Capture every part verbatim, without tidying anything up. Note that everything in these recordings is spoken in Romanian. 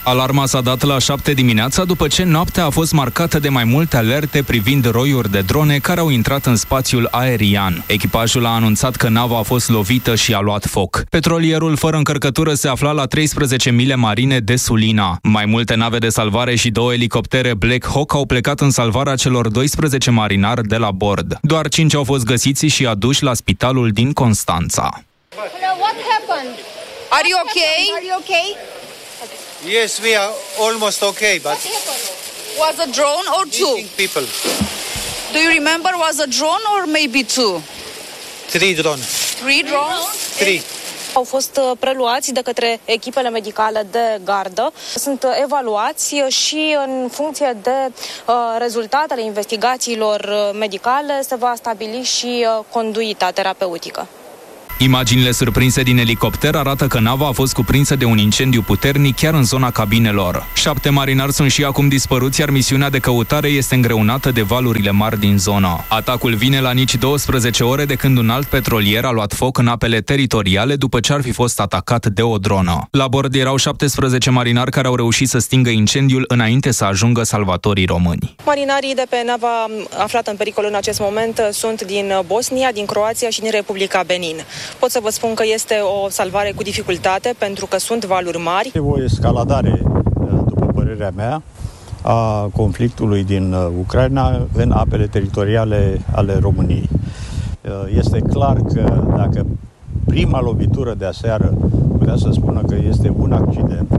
Alarma s-a dat la șapte dimineața după ce noaptea a fost marcată de mai multe alerte privind roiuri de drone care au intrat în spațiul aerian. Echipajul a anunțat că nava a fost lovită și a luat foc. Petrolierul fără încărcătură se afla la treisprezece mile marine de Sulina. Mai multe nave de salvare și două elicoptere Black Hawk au plecat în salvarea celor doisprezece marinari de la bord. Doar cinci au fost găsiți și aduși la spitalul din Constanța. Hello, what happened? Are you okay? Are you okay? Yes, we are almost okay, but What happened? Was a drone or two? missing people. Do you remember was a drone or maybe two? Three drone. Three drones? Three. Au fost preluați de către echipele medicale de gardă. Sunt evaluați și în funcție de uh, rezultatele investigațiilor medicale se va stabili și uh, conduita terapeutică. Imaginile surprinse din elicopter arată că nava a fost cuprinsă de un incendiu puternic chiar în zona cabinelor. Șapte marinari sunt și acum dispăruți, iar misiunea de căutare este îngreunată de valurile mari din zonă. Atacul vine la nici douăsprezece ore de când un alt petrolier a luat foc în apele teritoriale după ce ar fi fost atacat de o dronă. La bord erau șaptesprezece marinari care au reușit să stingă incendiul înainte să ajungă salvatorii români. Marinarii de pe nava aflată în pericol în acest moment sunt din Bosnia, din Croația și din Republica Benin. Pot să vă spun că este o salvare cu dificultate pentru că sunt valuri mari. E o escaladare, după părerea mea, a conflictului din Ucraina în apele teritoriale ale României. Este clar că dacă prima lovitură de aseară putea să spună că este un accident,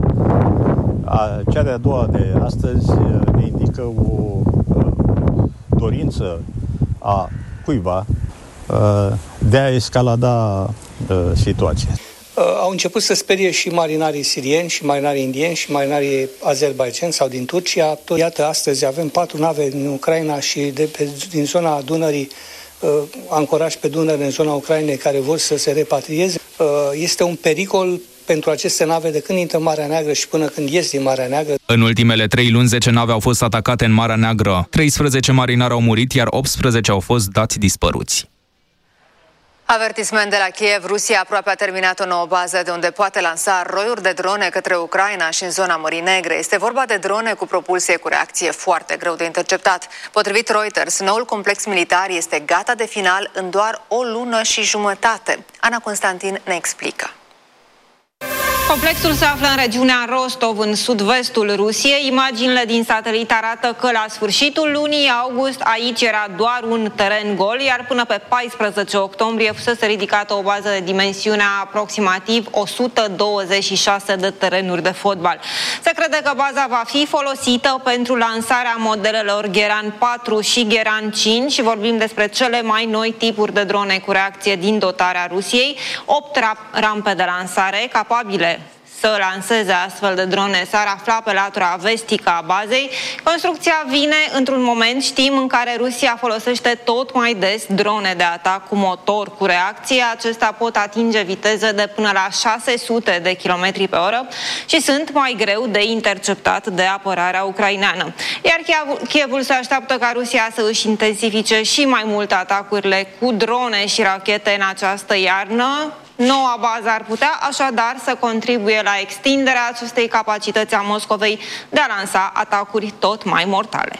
cea de-a doua de astăzi ne indică o dorință a cuiva de a escalada situația. Au început să sperie și marinarii sirieni, și marinarii indieni, și marinarii azerbaidjani sau din Turcia. Iată, astăzi avem patru nave din Ucraina și de pe, din zona Dunării, ancoraj pe Dunăre în zona Ucrainei, care vor să se repatrieze. Este un pericol pentru aceste nave de când intră în Marea Neagră și până când ies din Marea Neagră. În ultimele trei luni, zece nave au fost atacate în Marea Neagră. treisprezece marinari au murit, iar optsprezece au fost dați dispăruți. Avertisment de la Kiev. Rusia aproape a terminat o nouă bază de unde poate lansa roiuri de drone către Ucraina și în zona Mării Negre. Este vorba de drone cu propulsie cu reacție foarte greu de interceptat. Potrivit Reuters, noul complex militar este gata de final în doar o lună și jumătate. Ana Constantin ne explică. Complexul se află în regiunea Rostov, în sud-vestul Rusiei. Imaginile din satelit arată că la sfârșitul lunii august aici era doar un teren gol, iar până pe paisprezece octombrie fusese ridicată o bază de dimensiunea aproximativ o sută douăzeci și șase de terenuri de fotbal. Se crede că baza va fi folosită pentru lansarea modelelor Geran patru și Geran cinci. Vorbim despre cele mai noi tipuri de drone cu reacție din dotarea Rusiei. opt rampe de lansare capabile să lanseze astfel de drone s-ar afla pe latura vestică a bazei. Construcția vine într-un moment, știm, în care Rusia folosește tot mai des drone de atac cu motor cu reacție. Acestea pot atinge viteze de până la șase sute de kilometri pe oră și sunt mai greu de interceptat de apărarea ucraineană. Iar Kievul se așteaptă ca Rusia să își intensifice și mai mult atacurile cu drone și rachete în această iarnă. Noua bază ar putea așadar să contribuie la extinderea acestei capacități a Moscovei de a lansa atacuri tot mai mortale.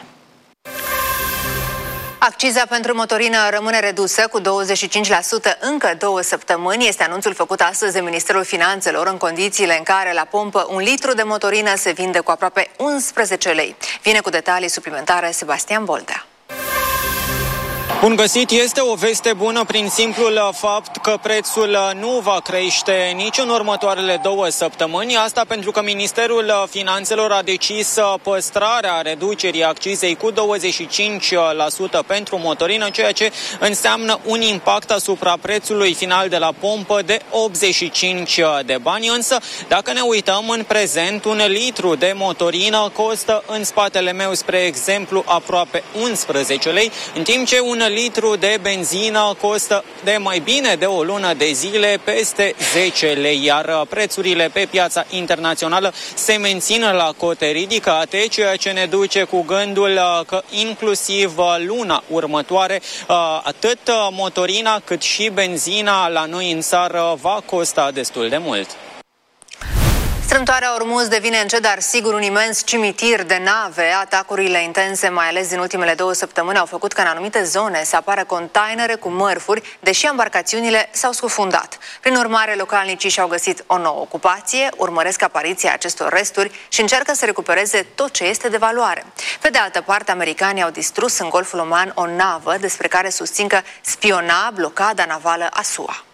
Acciza pentru motorină rămâne redusă cu douăzeci și cinci la sută încă două săptămâni. Este anunțul făcut astăzi de Ministerul Finanțelor în condițiile în care la pompă un litru de motorină se vinde cu aproape unsprezece lei. Vine cu detalii suplimentare Sebastian Boldea. Bun găsit, este o veste bună prin simplul fapt că prețul nu va crește nici în următoarele două săptămâni. Asta pentru că Ministerul Finanțelor a decis păstrarea reducerii accizei cu douăzeci și cinci la sută pentru motorină, ceea ce înseamnă un impact asupra prețului final de la pompă de optzeci și cinci de bani. Însă, dacă ne uităm în prezent, un litru de motorină costă în spatele meu, spre exemplu, aproape unsprezece lei, în timp ce un litru de benzină costă de mai bine de o lună de zile peste zece lei, iar prețurile pe piața internațională se mențin la cote ridicate, ceea ce ne duce cu gândul că inclusiv luna următoare atât motorina cât și benzina la noi în țară va costa destul de mult. Strâmtoarea Ormuz devine încet, dar sigur, un imens cimitir de nave. Atacurile intense, mai ales din ultimele două săptămâni, au făcut ca în anumite zone să apară containere cu mărfuri, deși embarcațiunile s-au scufundat. Prin urmare, localnicii și-au găsit o nouă ocupație, urmăresc apariția acestor resturi și încearcă să recupereze tot ce este de valoare. Pe de altă parte, americanii au distrus în Golful Oman o navă despre care susțin că spiona blocada navală a S U A.